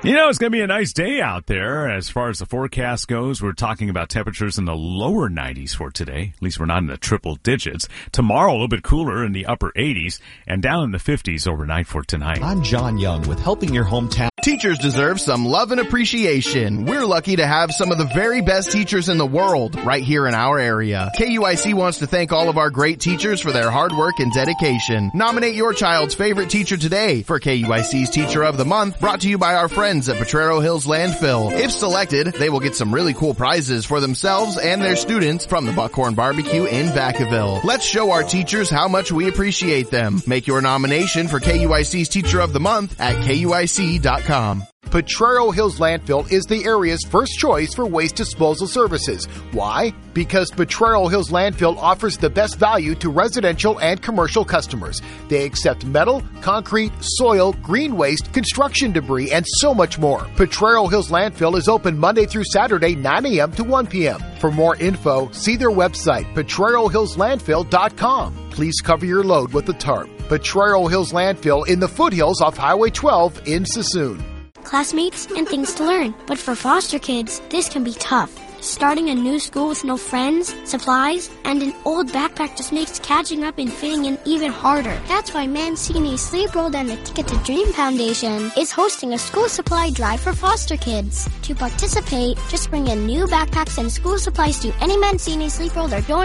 It's going to be a nice day out there. As far as the forecast goes, we're talking about temperatures in the lower 90s for today. At least we're not in the triple digits. Tomorrow, a little bit cooler in the upper 80s and down in the 50s overnight for tonight. I'm John Young with Helping Your Hometown. Teachers deserve some love and appreciation. We're lucky to have some of the very best teachers in the world right here in our area. KUIC wants to thank all of our great teachers for their hard work and dedication. Nominate your child's favorite teacher today for KUIC's Teacher of the Month, brought to you by our friends at Potrero Hills Landfill. If selected, they will get some really cool prizes for themselves and their students from the Buckhorn Barbecue in Vacaville. Let's show our teachers how much we appreciate them. Make your nomination for KUIC's Teacher of the Month at KUIC.com. Potrero Hills Landfill is the area's first choice for waste disposal services. Why? Because Potrero Hills Landfill offers the best value to residential and commercial customers. They accept metal, concrete, soil, green waste, construction debris, and so much more. Potrero Hills Landfill is open Monday through Saturday, 9 a.m. to 1 p.m. For more info, see their website, PotreroHillsLandfill.com. Please cover your load with a tarp. Potrero Hills Landfill in the foothills off Highway 12 in Sassoon. Classmates and things to learn. But for foster kids, this can be tough. Starting a new school with no friends, supplies, and an old backpack just makes catching up and fitting in even harder. That's why Mancini Sleep World and the Ticket to Dream Foundation is hosting a school supply drive for foster kids. To participate, just bring in new backpacks and school supplies to any Mancini Sleep World or donate